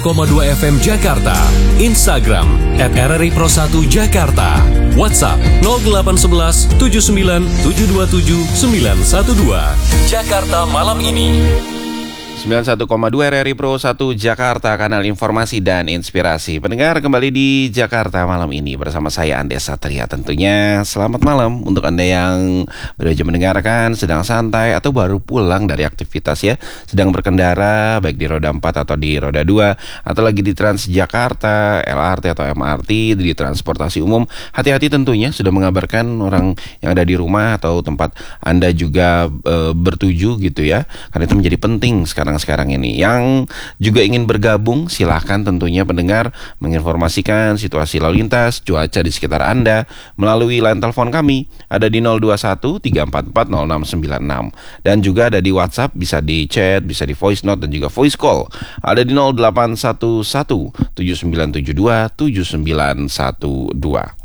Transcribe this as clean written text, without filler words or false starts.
101,2 FM Jakarta, Instagram @RRI Pro 1 Jakarta, WhatsApp 0811 79 727 912. Jakarta malam ini. 91,2 RRI Pro 1 Jakarta, kanal informasi dan inspirasi. Pendengar, kembali di Jakarta malam ini bersama saya Andes Satria. Tentunya selamat malam untuk Anda yang baru aja mendengarkan, sedang santai atau baru pulang dari aktivitas ya, sedang berkendara baik di roda 4 atau di roda 2, atau lagi di Transjakarta, LRT atau MRT, di transportasi umum. Hati-hati tentunya, sudah mengabarkan orang yang ada di rumah atau tempat Anda juga bertuju gitu ya, karena itu menjadi penting sekarang ini. Yang juga ingin bergabung, silahkan tentunya pendengar menginformasikan situasi lalu lintas, cuaca di sekitar Anda melalui line telepon kami, ada di 021 344 0696, dan juga ada di WhatsApp, bisa di chat, bisa di voice note dan juga voice call, ada di 0811 7972 7912.